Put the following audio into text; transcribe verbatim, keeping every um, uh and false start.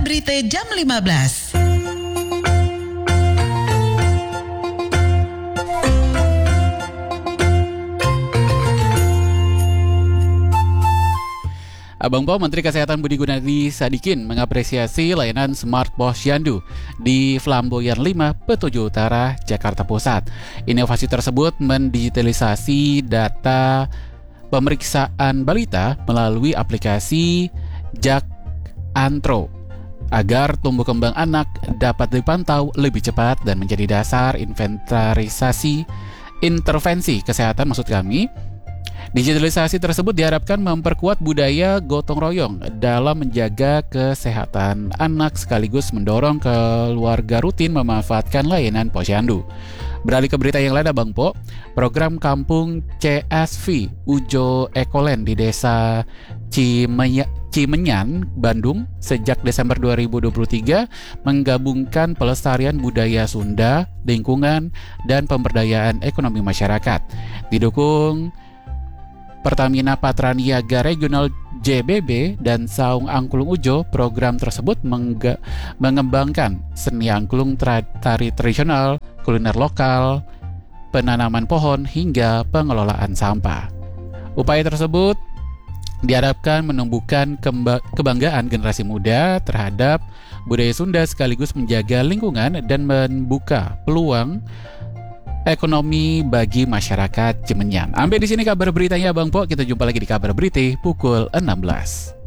berita jam lima belas. Abang Po, Menteri Kesehatan Budi Gunadi Sadikin mengapresiasi layanan Smart Posyandu di Flamboyan lima, Petujuh Utara, Jakarta Pusat. Inovasi tersebut mendigitalisasi data pemeriksaan balita melalui aplikasi Jak Antro agar tumbuh kembang anak dapat dipantau lebih cepat dan menjadi dasar inventarisasi intervensi kesehatan maksud kami. Digitalisasi tersebut diharapkan memperkuat budaya gotong royong dalam menjaga kesehatan anak sekaligus mendorong keluarga rutin memanfaatkan layanan posyandu. Beralih ke berita yang lain, Bang Po, program Kampung C S V Ujo Ekolen di Desa Cimenya, Cimenyan, Bandung sejak Desember dua ribu dua puluh tiga menggabungkan pelestarian budaya Sunda, lingkungan, dan pemberdayaan ekonomi masyarakat. Didukung Pertamina Patraniaga Regional J B B dan Saung Angklung Ujo, program tersebut mengge- mengembangkan seni angklung, tra- tari tradisional, kuliner lokal, penanaman pohon, hingga pengelolaan sampah. Upaya tersebut diharapkan menumbuhkan kemba- kebanggaan generasi muda terhadap budaya Sunda sekaligus menjaga lingkungan dan membuka peluang ekonomi bagi masyarakat Cimenyan. Sampai di sini kabar beritanya Bang Po. Kita jumpa lagi di kabar berita pukul enam belas.